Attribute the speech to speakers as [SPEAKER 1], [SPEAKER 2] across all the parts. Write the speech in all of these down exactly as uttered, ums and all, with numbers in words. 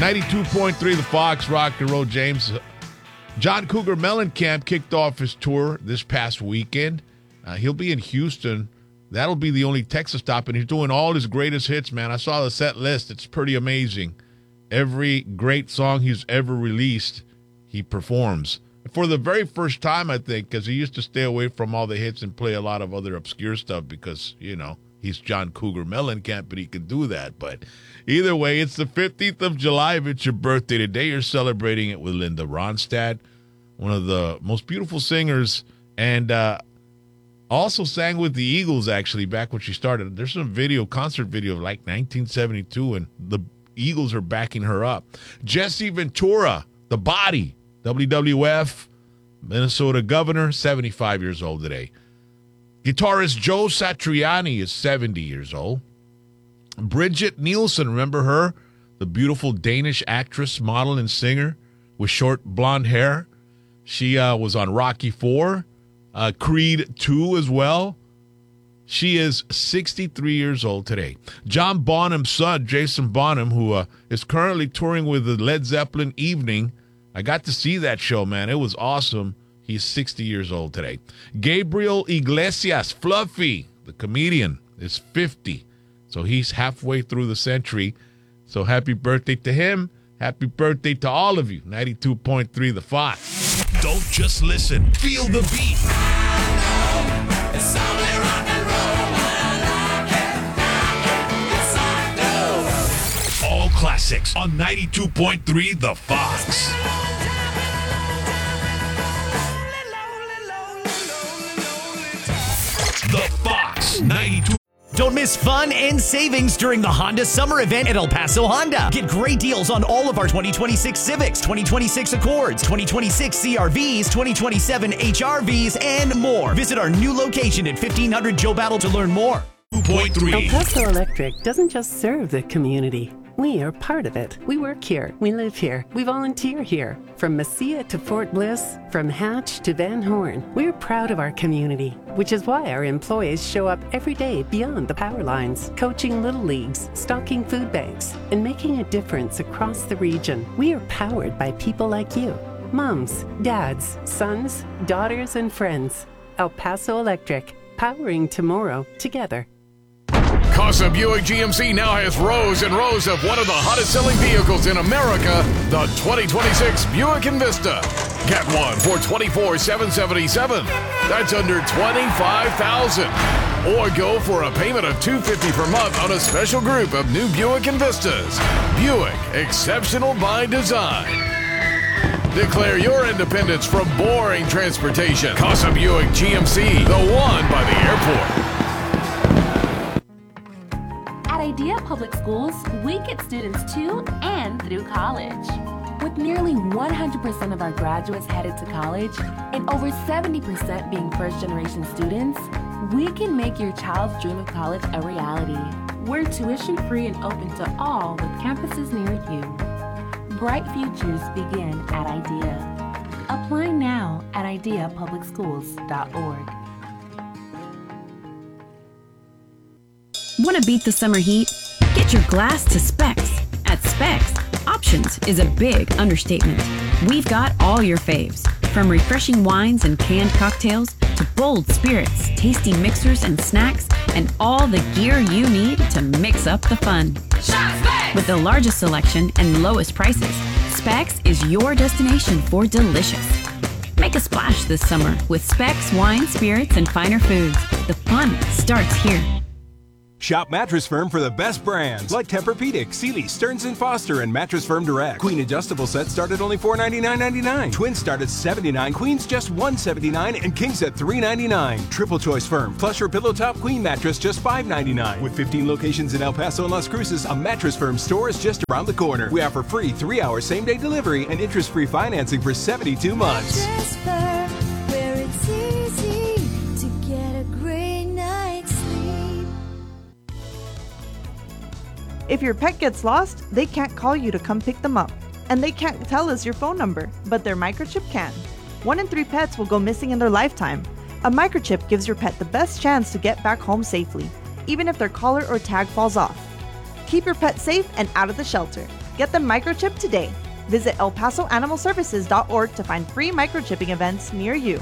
[SPEAKER 1] ninety-two point three The Fox, Rock and Roll James. John Cougar Mellencamp kicked off his tour this past weekend. Uh, he'll be in Houston. That'll be the only Texas stop, and he's doing all his greatest hits, man. I saw the set list. It's pretty amazing. Every great song he's ever released, he performs. For the very first time, I think, because he used to stay away from all the hits and play a lot of other obscure stuff because, you know, he's John Cougar Mellencamp, but he can do that. But either way, it's the fifteenth of July. If it's your birthday today, you're celebrating it with Linda Ronstadt, one of the most beautiful singers, and uh, also sang with the Eagles, actually, back when she started. There's some video, concert video of like nineteen seventy-two, and the Eagles are backing her up. Jesse Ventura, The Body, W W F, Minnesota governor, seventy-five years old today. Guitarist Joe Satriani is seventy years old. Bridget Nielsen, remember her? The beautiful Danish actress, model, and singer with short blonde hair. She uh, was on Rocky four, uh, Creed two as well. She is sixty-three years old today. John Bonham's son, Jason Bonham, who uh, is currently touring with the Led Zeppelin Evening. I got to see that show, man. It was awesome. He's sixty years old today. Gabriel Iglesias, Fluffy, the comedian, is fifty. So he's halfway through the century. So happy birthday to him. Happy birthday to all of you. ninety-two point three The Fox.
[SPEAKER 2] Don't just listen. Feel the beat.
[SPEAKER 3] It's only rock and roll. I like it. Yes, I do.
[SPEAKER 2] All classics on ninety-two point three The Fox. The Fox ninety-two.
[SPEAKER 4] Don't miss fun and savings during the Honda Summer Event at El Paso Honda. Get great deals on all of our twenty twenty-six Civics, twenty twenty-six Accords, twenty twenty-six C R Vs, twenty twenty-seven H R Vs, and more. Visit our new location at fifteen hundred Joe Battle to learn more.
[SPEAKER 2] two point three.
[SPEAKER 5] El Paso Electric doesn't just serve the community. We are part of it. We work here. We live here. We volunteer here. From Mesilla to Fort Bliss, from Hatch to Van Horn, we're proud of our community, which is why our employees show up every day beyond the power lines, coaching little leagues, stocking food banks, and making a difference across the region. We are powered by people like you. Moms, dads, sons, daughters, and friends. El Paso Electric, powering tomorrow together.
[SPEAKER 6] Casa Buick G M C now has rows and rows of one of the hottest selling vehicles in America, the twenty twenty-six Buick Envista. Get one for twenty-four thousand seven hundred seventy-seven dollars. That's under twenty-five thousand dollars. Or go for a payment of two hundred fifty dollars per month on a special group of new Buick Envistas. Buick, exceptional by design. Declare your independence from boring transportation. Casa Buick G M C, the one by the airport.
[SPEAKER 7] At Idea Public Schools, we get students to and through college. With nearly one hundred percent of our graduates headed to college and over seventy percent being first-generation students, we can make your child's dream of college a reality. We're tuition-free and open to all with campuses near you. Bright futures begin at Idea. Apply now at idea public schools dot org.
[SPEAKER 8] Want to beat the summer heat? Get your glass to Specs. At Specs, options is a big understatement. We've got all your faves, from refreshing wines and canned cocktails to bold spirits, tasty mixers and snacks, and all the gear you need to mix up the fun.
[SPEAKER 3] Shop Specs!
[SPEAKER 8] With the largest selection and lowest prices, Specs is your destination for delicious. Make a splash this summer with Specs wine, spirits, and finer foods. The fun starts here.
[SPEAKER 9] Shop Mattress Firm for the best brands like Tempur-Pedic, Sealy, Stearns and Foster, and Mattress Firm Direct. Queen adjustable sets start at only four ninety-nine ninety-nine. Twins start at seventy-nine. Queens just one seventy-nine, and Kings at three ninety-nine. Triple Choice Firm Plush or Pillow Top Queen mattress just five ninety-nine. With fifteen locations in El Paso and Las Cruces, a Mattress Firm store is just around the corner. We offer free three-hour same-day delivery and interest-free financing for seventy-two months.
[SPEAKER 10] Mattress Firm, where it's easy to get a great night's sleep.
[SPEAKER 11] If your pet gets lost, they can't call you to come pick them up. And they can't tell us your phone number, but their microchip can. One in three pets will go missing in their lifetime. A microchip gives your pet the best chance to get back home safely, even if their collar or tag falls off. Keep your pet safe and out of the shelter. Get them microchipped today. Visit El Paso Animal Services dot org to find free microchipping events near you.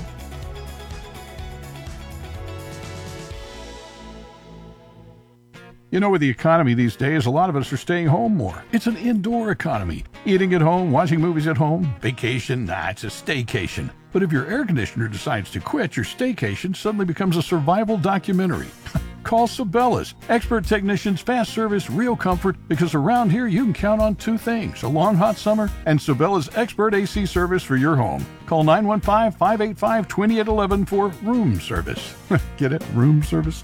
[SPEAKER 12] You know, with the economy these days, a lot of us are staying home more. It's an indoor economy. Eating at home, watching movies at home, vacation, nah, it's a staycation. But if your air conditioner decides to quit, your staycation suddenly becomes a survival documentary. Call Sabela's. Expert technicians, fast service, real comfort, because around here you can count on two things, a long hot summer and Sabela's expert A C service for your home. Call nine one five, five eight five, two eight one one for room service. Get it? Room service?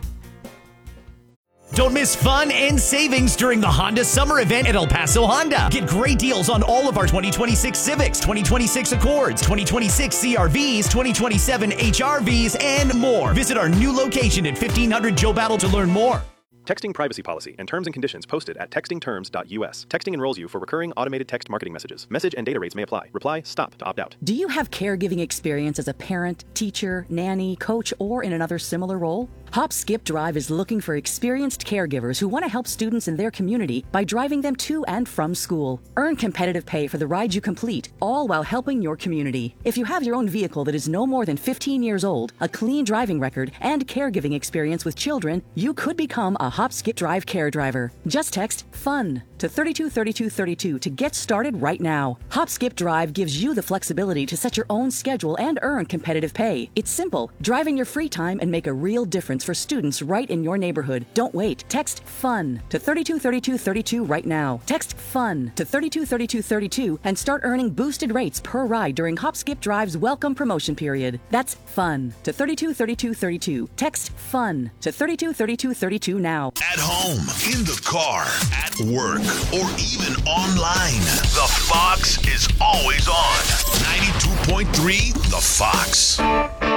[SPEAKER 4] Don't miss fun and savings during the Honda Summer Event at El Paso Honda. Get great deals on all of our twenty twenty-six Civics, twenty twenty-six Accords, twenty twenty-six C R Vs, twenty twenty-seven H R Vs, and more. Visit our new location at fifteen hundred Joe Battle to learn more.
[SPEAKER 13] Texting privacy policy and terms and conditions posted at texting terms dot U S. Texting enrolls you for recurring automated text marketing messages. Message and data rates may apply. Reply STOP to opt out.
[SPEAKER 14] Do you have caregiving experience as a parent, teacher, nanny, coach, or in another similar role? Hop Skip Drive is looking for experienced caregivers who want to help students in their community by driving them to and from school. Earn competitive pay for the ride you complete, all while helping your community. If you have your own vehicle that is no more than fifteen years old, a clean driving record, and caregiving experience with children, you could become a Hop Skip Drive care driver. Just text FUN to thirty-two thirty-two thirty-two to get started right now. Hop Skip Drive gives you the flexibility to set your own schedule and earn competitive pay. It's simple. Drive in your free time and make a real difference for students right in your neighborhood. Don't wait. Text FUN to thirty-two thirty-two thirty-two right now. Text FUN to thirty-two thirty-two thirty-two and start earning boosted rates per ride during Hop Skip Drive's welcome promotion period. That's FUN to thirty-two thirty-two thirty-two. Text FUN to thirty-two thirty-two thirty-two now.
[SPEAKER 2] At home, in the car, at work, or even online, the Fox is always on. ninety-two point three The Fox.